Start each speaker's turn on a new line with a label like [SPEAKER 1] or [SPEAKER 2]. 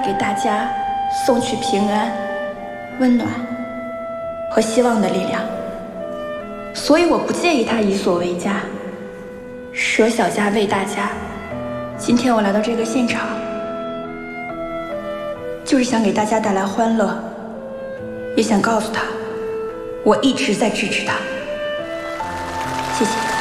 [SPEAKER 1] 给大家送去平安、温暖和希望的力量，所以我不介意他以所为家，舍小家为大家。今天我来到这个现场，就是想给大家带来欢乐，也想告诉他，我一直在支持他。谢谢。